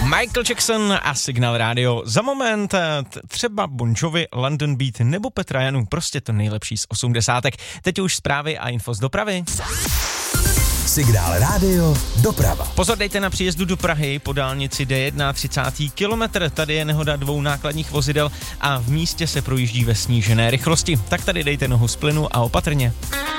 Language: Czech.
Michael Jackson a Signál Radio. Za moment třeba Bon Jovi, London Beat nebo Petra Janu, prostě to nejlepší z 80. Teď už zprávy a info z dopravy. Signál Radio doprava. Pozor, dejte na příjezdu do Prahy po dálnici D1 30. kilometr. Tady je nehoda 2 nákladních vozidel a v místě se projíždí ve snížené rychlosti. Tak tady dejte nohu z plynu a opatrně.